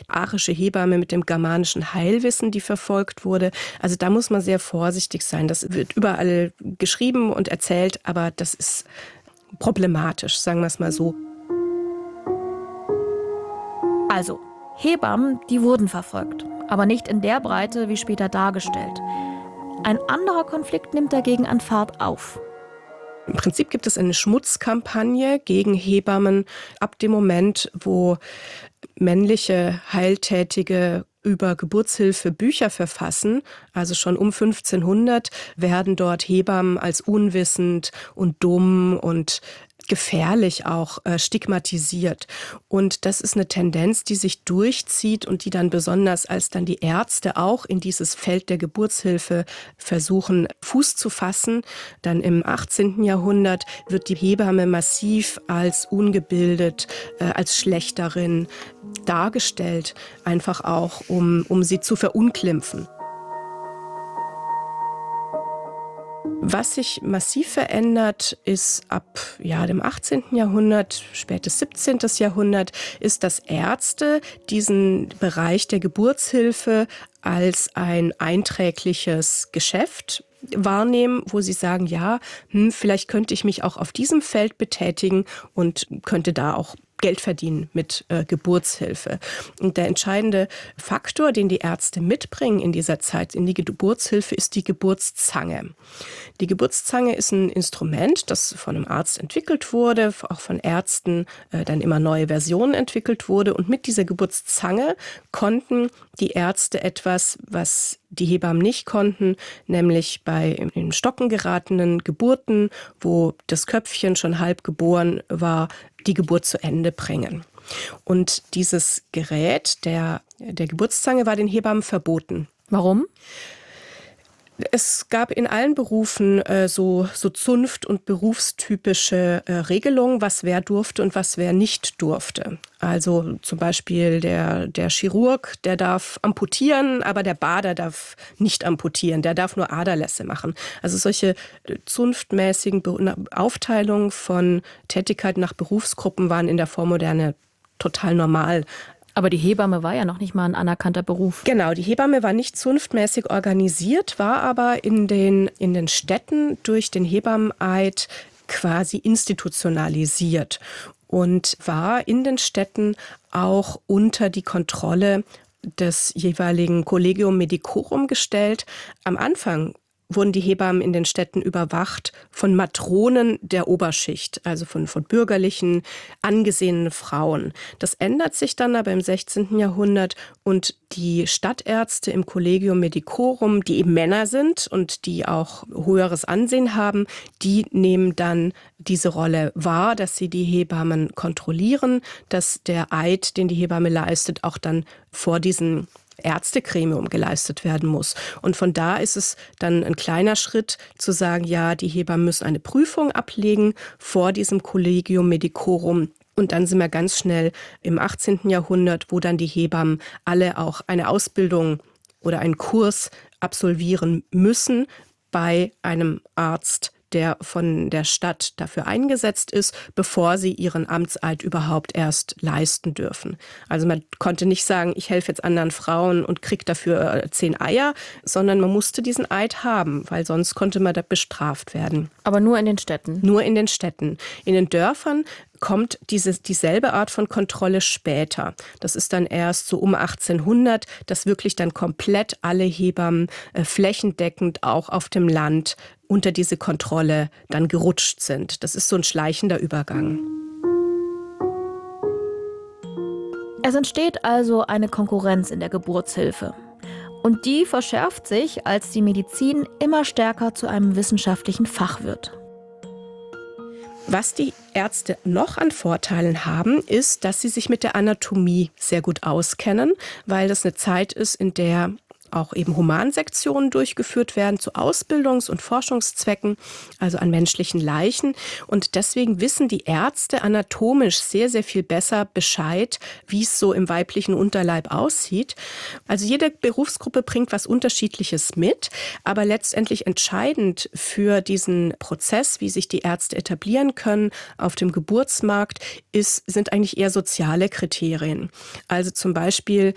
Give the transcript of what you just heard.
arische Hebamme mit dem germanischen Heilwissen, die verfolgt wurde. Also da muss man sehr vorsichtig sein. Das wird überall geschrieben und erzählt, aber das ist problematisch, sagen wir es mal so. Also, Hebammen, die wurden verfolgt, aber nicht in der Breite wie später dargestellt. Ein anderer Konflikt nimmt dagegen an Fahrt auf. Im Prinzip gibt es eine Schmutzkampagne gegen Hebammen ab dem Moment, wo männliche Heiltätige über Geburtshilfe Bücher verfassen, also schon um 1500, werden dort Hebammen als unwissend und dumm und gefährlich auch stigmatisiert. Und das ist eine Tendenz, die sich durchzieht und die dann besonders, als dann die Ärzte auch in dieses Feld der Geburtshilfe versuchen, Fuß zu fassen, dann im 18. Jahrhundert wird die Hebamme massiv als ungebildet, als Schlechterin dargestellt, einfach auch, um sie zu verunglimpfen. Was sich massiv verändert, ist ab dem 18. Jahrhundert, spätes 17. Jahrhundert, ist, dass Ärzte diesen Bereich der Geburtshilfe als ein einträgliches Geschäft wahrnehmen, wo sie sagen, ja, vielleicht könnte ich mich auch auf diesem Feld betätigen und könnte da auch Geld verdienen mit Geburtshilfe. Und der entscheidende Faktor, den die Ärzte mitbringen in dieser Zeit in die Geburtshilfe, ist die Geburtszange. Die Geburtszange ist ein Instrument, das von einem Arzt entwickelt wurde, auch von Ärzten dann immer neue Versionen entwickelt wurde. Und mit dieser Geburtszange konnten die Ärzte etwas, was die Hebammen nicht konnten, nämlich bei in Stocken geratenen Geburten, wo das Köpfchen schon halb geboren war, die Geburt zu Ende bringen. Und dieses Gerät der Geburtszange war den Hebammen verboten. Warum? Es gab in allen Berufen so Zunft- und berufstypische Regelungen, was wer durfte und was wer nicht durfte. Also zum Beispiel der Chirurg, der darf amputieren, aber der Bader darf nicht amputieren, der darf nur Aderlässe machen. Also solche zunftmäßigen Aufteilungen von Tätigkeiten nach Berufsgruppen waren in der Vormoderne total normal. Aber die Hebamme war ja noch nicht mal ein anerkannter Beruf. Genau, die Hebamme war nicht zunftmäßig organisiert, war aber in den Städten durch den Hebammeneid quasi institutionalisiert und war in den Städten auch unter die Kontrolle des jeweiligen Collegium Medicorum gestellt. Am Anfang wurden die Hebammen in den Städten überwacht von Matronen der Oberschicht, also von bürgerlichen, angesehenen Frauen. Das ändert sich dann aber im 16. Jahrhundert und die Stadtärzte im Collegium Medicorum, die eben Männer sind und die auch höheres Ansehen haben, die nehmen dann diese Rolle wahr, dass sie die Hebammen kontrollieren, dass der Eid, den die Hebamme leistet, auch dann vor diesen Ärztegremium geleistet werden muss. Und von da ist es dann ein kleiner Schritt zu sagen, ja, die Hebammen müssen eine Prüfung ablegen vor diesem Collegium Medicorum. Und dann sind wir ganz schnell im 18. Jahrhundert, wo dann die Hebammen alle auch eine Ausbildung oder einen Kurs absolvieren müssen bei einem Arzt, der von der Stadt dafür eingesetzt ist, bevor sie ihren Amtseid überhaupt erst leisten dürfen. Also man konnte nicht sagen, ich helfe jetzt anderen Frauen und kriege dafür 10 Eier, sondern man musste diesen Eid haben, weil sonst konnte man da bestraft werden. Aber nur in den Städten? Nur in den Städten. In den Dörfern kommt dieselbe Art von Kontrolle später. Das ist dann erst so um 1800, dass wirklich dann komplett alle Hebammen flächendeckend auch auf dem Land unter diese Kontrolle dann gerutscht sind. Das ist so ein schleichender Übergang. Es entsteht also eine Konkurrenz in der Geburtshilfe. Und die verschärft sich, als die Medizin immer stärker zu einem wissenschaftlichen Fach wird. Was die Ärzte noch an Vorteilen haben, ist, dass sie sich mit der Anatomie sehr gut auskennen, weil das eine Zeit ist, in der auch eben Humansektionen durchgeführt werden zu Ausbildungs- und Forschungszwecken, also an menschlichen Leichen. Und deswegen wissen die Ärzte anatomisch sehr, sehr viel besser Bescheid, wie es so im weiblichen Unterleib aussieht. Also jede Berufsgruppe bringt was Unterschiedliches mit, aber letztendlich entscheidend für diesen Prozess, wie sich die Ärzte etablieren können auf dem Geburtsmarkt, sind eigentlich eher soziale Kriterien. Also zum Beispiel